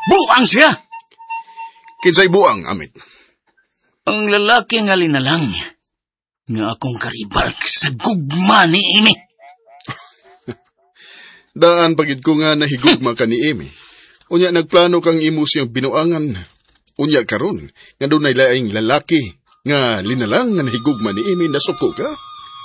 Buang siya! Kinsay buang, Amid? Ang lalaki nga linalang nga akong karibal sa gugma ni Amy. Daan pagid ko nga nahigugma ka ni Amy. Unya nagplano kang imo siyang binuangan. Unya karon nga doon ay laing lalaki nga linalang nga nahigugma ni Amy, nasuko ka?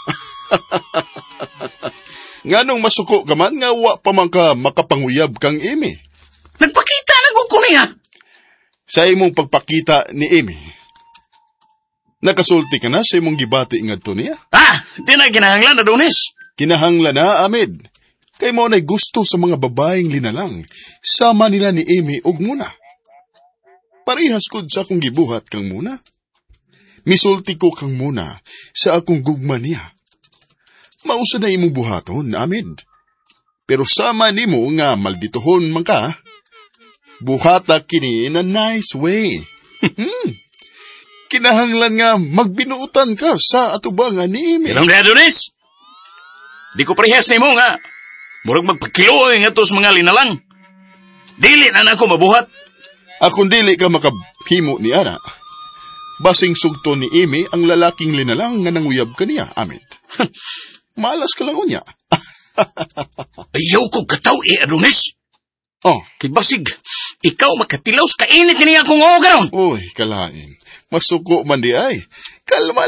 Nganong masuko ka man nga wa pa man ka makapanguyab kang Amy? Nagpakita na ko niya. Sa imong pagpakita ni Amy, nakasulti ka na sa imong gibati ngadto niya? Di na kinahanglan, Adonis. Kinahanglan na, Amid. Kay mo na'y gusto sa mga babaeng linalang. Sama nila ni Amy og muna. Parihas kod sa akong gibuhat kang muna. Misulti ko kang muna sa akong gugma niya. Mausa na imong buhaton, Amid. Pero sama nimo nga malditohon man ka, buhata kini in a nice way. Kinahanglan nga magbinuutan ka sa atubangan ni Amy. Pero nga, Adonis, di ko parehas na mo nga. Murag magpakiluoy nga to sa mga linalang. Dili na ako mabuhat. Akong dili ka makahimo ni Ana. Basing sugto ni Amy ang lalaking linalang nga nanguyab ka niya, Amid. Malas ka lang niya. Ayaw ko kataw Adonis. Oh. Kay basig, ikaw makatilaw sa kainit niya akong ogaron. Uy, kalain. Masuko man di ay. Kalma